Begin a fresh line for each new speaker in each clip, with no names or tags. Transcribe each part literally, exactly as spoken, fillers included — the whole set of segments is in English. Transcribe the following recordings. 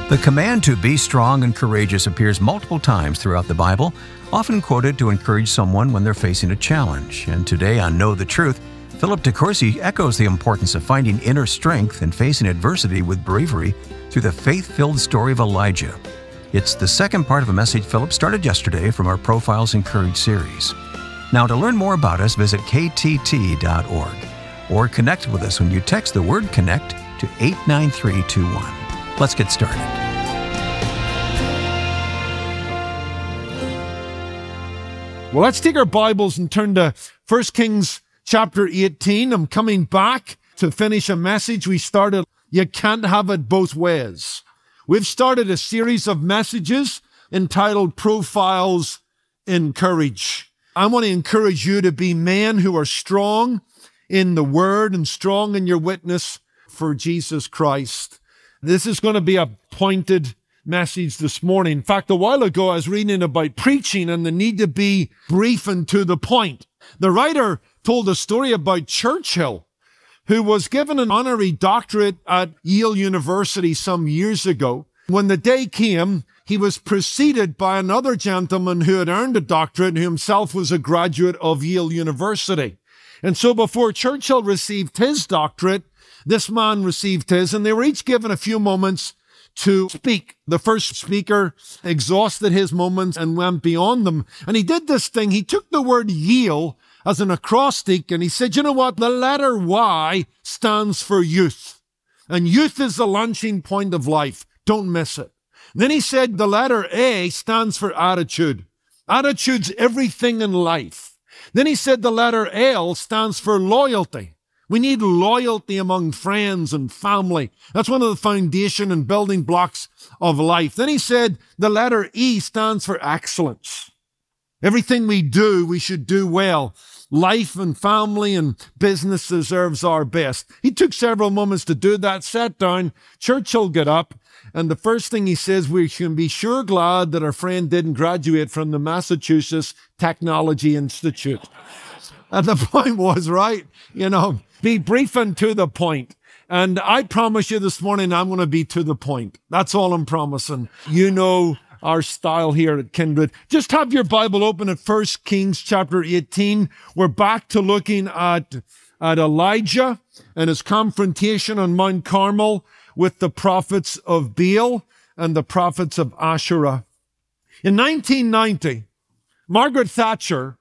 The command to be strong and courageous appears multiple times throughout the Bible, often quoted to encourage someone when they're facing a challenge. And today on Know the Truth, Philip DeCourcy echoes the importance of finding inner strength and facing adversity with bravery through the faith-filled story of Elijah. It's the second part of a message Philip started yesterday from our Profiles in Courage series. Now, to learn more about us, visit k t t dot org or connect with us when you text the word CONNECT to eight nine three two one. Let's get started.
Well, let's take our Bibles and turn to First Kings chapter eighteen. I'm coming back to finish a message we started. You can't have it both ways. We've started a series of messages entitled Profiles in Courage. I want to encourage you to be men who are strong in the Word and strong in your witness for Jesus Christ. This is going to be a pointed message this morning. In fact, a while ago, I was reading about preaching and the need to be brief and to the point. The writer told a story about Churchill, who was given an honorary doctorate at Yale University some years ago. When the day came, he was preceded by another gentleman who had earned a doctorate, who himself was a graduate of Yale University. And so before Churchill received his doctorate, this man received his, and they were each given a few moments to speak. The first speaker exhausted his moments and went beyond them. And he did this thing. He took the word Yale as an acrostic, and he said, you know what? The letter Y stands for youth. And youth is the launching point of life. Don't miss it. Then he said the letter A stands for attitude. Attitude's everything in life. Then he said the letter L stands for loyalty. We need loyalty among friends and family. That's one of the foundation and building blocks of life. Then he said the letter E stands for excellence. Everything we do, we should do well. Life and family and business deserves our best. He took several moments to do that, sat down. Churchill got up, and the first thing he says, we can be sure glad that our friend didn't graduate from the Massachusetts Technology Institute. And the point was, right, you know, be brief and to the point. And I promise you this morning, I'm going to be to the point. That's all I'm promising. You know our style here at Kindred. Just have your Bible open at First Kings chapter eighteen. We're back to looking at, at Elijah and his confrontation on Mount Carmel with the prophets of Baal and the prophets of Asherah. In nineteen ninety, Margaret Thatcher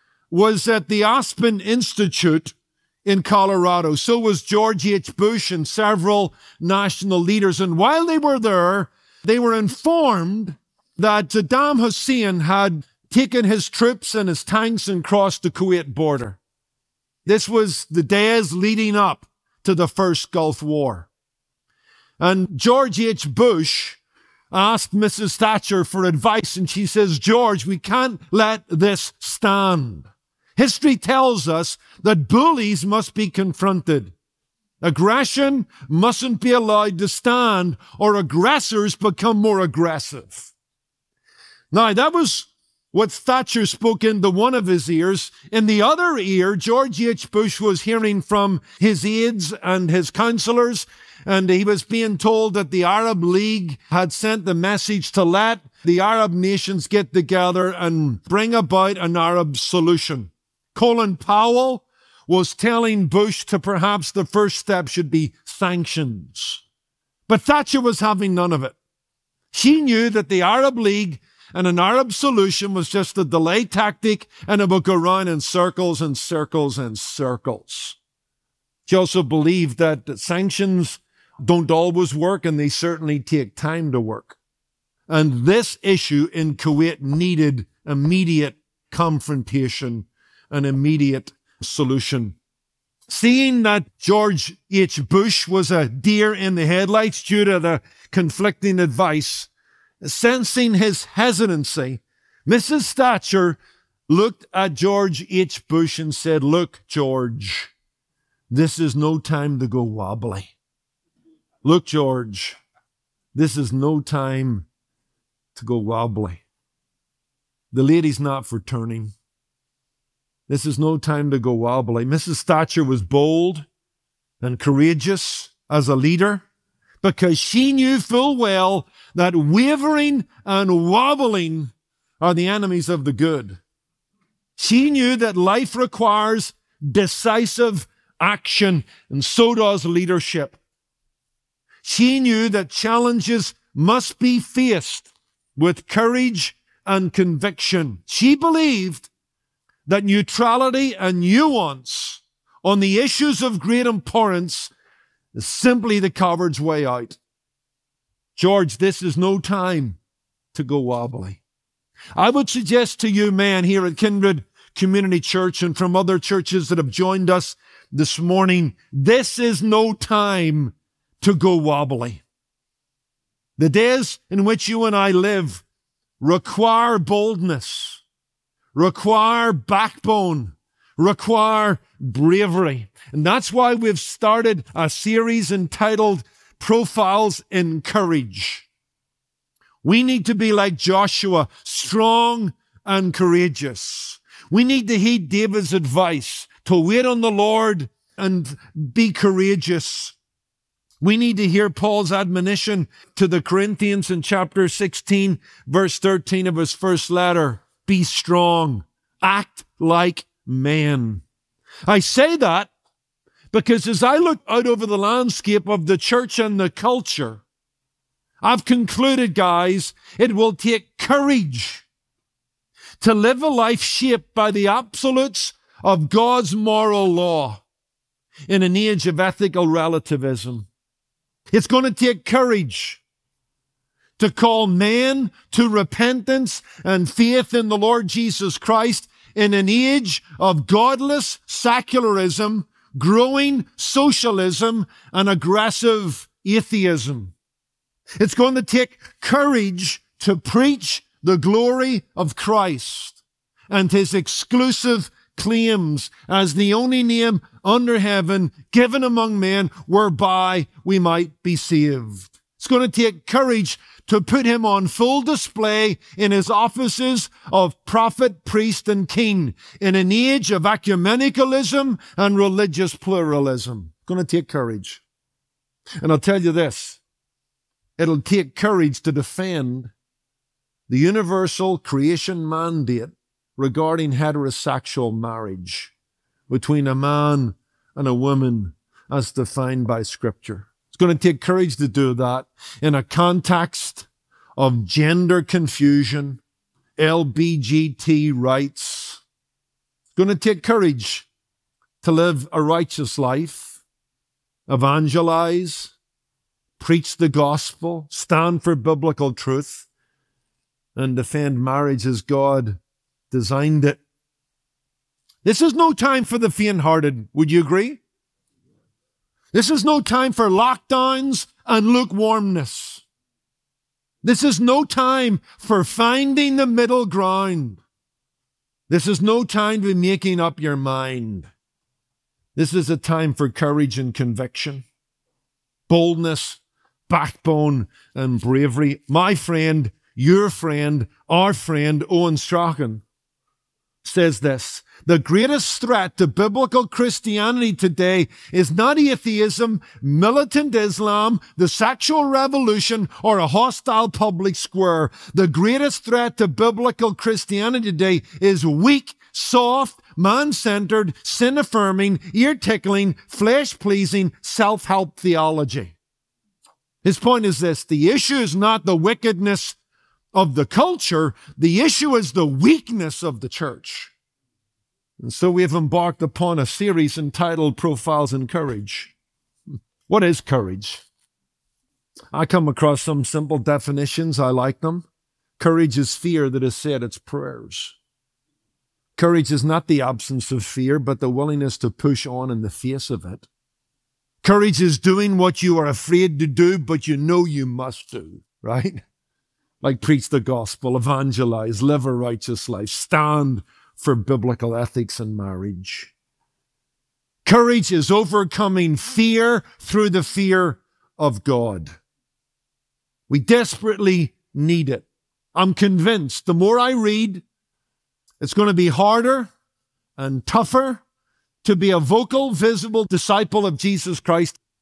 was at the Aspen Institute in Colorado. So was George H. Bush and several national leaders. And while they were there, they were informed that Saddam Hussein had taken his troops and his tanks and crossed the Kuwait border. This was the days leading up to the first Gulf War. And George H. Bush asked Missus Thatcher for advice, and she says, George, we can't let this stand. History tells us that bullies must be confronted. Aggression mustn't be allowed to stand, or aggressors become more aggressive. Now, that was what Thatcher spoke into one of his ears. In the other ear, George H. Bush was hearing from his aides and his counselors, and he was being told that the Arab League had sent the message to let the Arab nations get together and bring about an Arab solution. Colin Powell was telling Bush to perhaps the first step should be sanctions. But Thatcher was having none of it. She knew that the Arab League and an Arab solution was just a delay tactic, and it would go round in circles and circles and circles. She also believed that sanctions don't always work, and they certainly take time to work. And this issue in Kuwait needed immediate confrontation, an immediate solution. Seeing that George H. Bush was a deer in the headlights due to the conflicting advice, sensing his hesitancy, Missus Thatcher looked at George H. Bush and said, look, George, this is no time to go wobbly. Look, George, this is no time to go wobbly. The lady's not for turning. This is no time to go wobbly. Missus Thatcher was bold and courageous as a leader. because she knew full well that wavering and wobbling are the enemies of the good. She knew that life requires decisive action, and so does leadership. She knew that challenges must be faced with courage and conviction. She believed that neutrality and nuance on the issues of great importance is simply the coward's way out. George, this is no time to go wobbly. I would suggest to you, men, here at Kindred Community Church and from other churches that have joined us this morning, this is no time to go wobbly. The days in which you and I live require boldness, require backbone, require bravery. And that's why we've started a series entitled Profiles in Courage. We need to be like Joshua, strong and courageous. We need to heed David's advice to wait on the Lord and be courageous. We need to hear Paul's admonition to the Corinthians in chapter sixteen, verse thirteen of his first letter. Be strong. Act like men. I say that because as I look out over the landscape of the church and the culture, I've concluded, guys, it will take courage to live a life shaped by the absolutes of God's moral law in an age of ethical relativism. It's going to take courage to call men to repentance and faith in the Lord Jesus Christ in an age of godless secularism, growing socialism, and aggressive atheism. It's going to take courage to preach the glory of Christ and his exclusive claims as the only name under heaven given among men whereby we might be saved. It's going to take courage to put him on full display in his offices of prophet, priest, and king in an age of ecumenicalism and religious pluralism. It's going to take courage. And I'll tell you this, it'll take courage to defend the universal creation mandate regarding heterosexual marriage between a man and a woman as defined by Scripture. It's going to take courage to do that in a context of gender confusion, L G B T rights. It's going to take courage to live a righteous life, evangelize, preach the gospel, stand for biblical truth, and defend marriage as God designed it. This is no time for the faint-hearted. Would you agree? This is no time for lockdowns and lukewarmness. This is no time for finding the middle ground. This is no time to be making up your mind. This is a time for courage and conviction, boldness, backbone, and bravery. My friend, your friend, our friend, Owen Strachan, says this: the greatest threat to biblical Christianity today is not atheism, militant Islam, the sexual revolution, or a hostile public square. The greatest threat to biblical Christianity today is weak, soft, man-centered, sin-affirming, ear-tickling, flesh-pleasing, self-help theology. His point is this: the issue is not the wickedness of the culture, the issue is the weakness of the church. And so we have embarked upon a series entitled Profiles in Courage. What is courage? I come across some simple definitions. I like them. Courage is fear that has said its prayers. Courage is not the absence of fear, but the willingness to push on in the face of it. Courage is doing what you are afraid to do, but you know you must do, right? Like preach the gospel, evangelize, live a righteous life, stand for biblical ethics in marriage. Courage is overcoming fear through the fear of God. We desperately need it. I'm convinced the more I read, it's going to be harder and tougher to be a vocal, visible disciple of Jesus Christ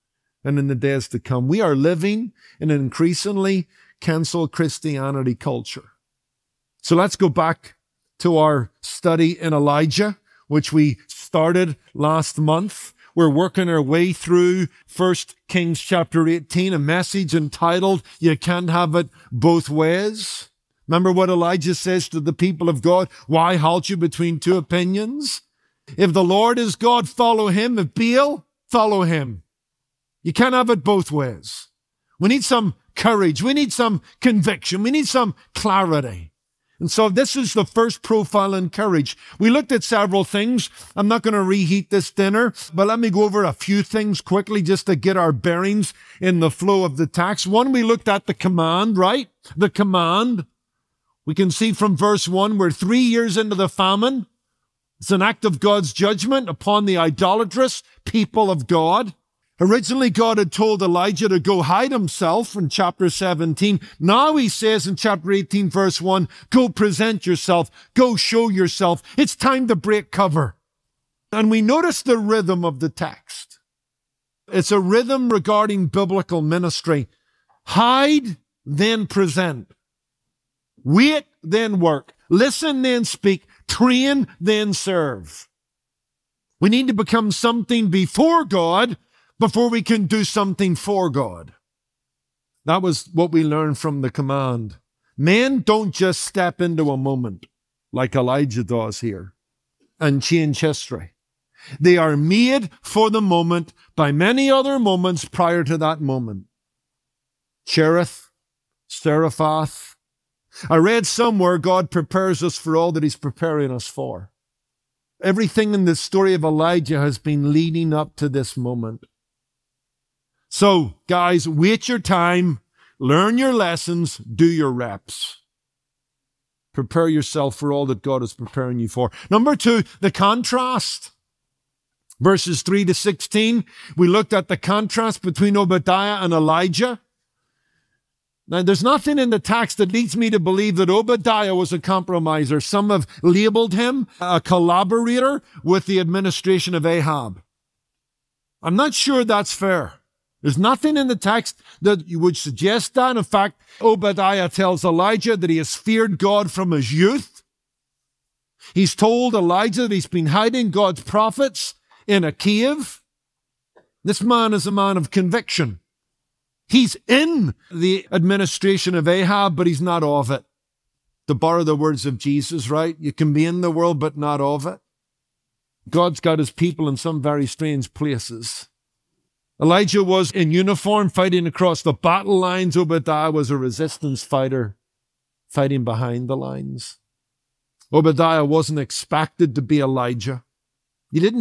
and in the days to come. We are living in an increasingly cancel Christianity culture. So let's go back to our study in Elijah, which we started last month. We're working our way through First Kings chapter eighteen, a message entitled, You Can't Have It Both Ways. Remember what Elijah says to the people of God? Why halt you between two opinions? If the Lord is God, follow him. If Baal, follow him. You can't have it both ways. We need some courage. We need some conviction. We need some clarity. And so this is the first profile in courage. We looked at several things. I'm not going to reheat this dinner, but let me go over a few things quickly just to get our bearings in the flow of the text. One, we looked at the command, right? The command. We can see from verse one, we're three years into the famine. It's an act of God's judgment upon the idolatrous people of God. Originally, God had told Elijah to go hide himself in chapter seventeen. Now he says in chapter eighteen, verse one, go present yourself, go show yourself. It's time to break cover. And we notice the rhythm of the text. It's a rhythm regarding biblical ministry. Hide, then present. Wait, then work. Listen, then speak. Train, then serve. We need to become something before God before we can do something for God. That was what we learned from the command. Men don't just step into a moment like Elijah does here and change history. They are made for the moment by many other moments prior to that moment. Cherith, Seraphath. I read somewhere God prepares us for all that he's preparing us for. Everything in the story of Elijah has been leading up to this moment. So, guys, wait your time, learn your lessons, do your reps. Prepare yourself for all that God is preparing you for. Number two, the contrast. Verses three to sixteen, we looked at the contrast between Obadiah and Elijah. Now, there's nothing in the text that leads me to believe that Obadiah was a compromiser. Some have labeled him a collaborator with the administration of Ahab. I'm not sure that's fair. There's nothing in the text that would suggest that. In fact, Obadiah tells Elijah that he has feared God from his youth. He's told Elijah that he's been hiding God's prophets in a cave. This man is a man of conviction. He's in the administration of Ahab, but he's not of it. To borrow the words of Jesus, right? You can be in the world, but not of it. God's got his people in some very strange places. Elijah was in uniform fighting across the battle lines. Obadiah was a resistance fighter fighting behind the lines. Obadiah wasn't expected to be Elijah. He didn't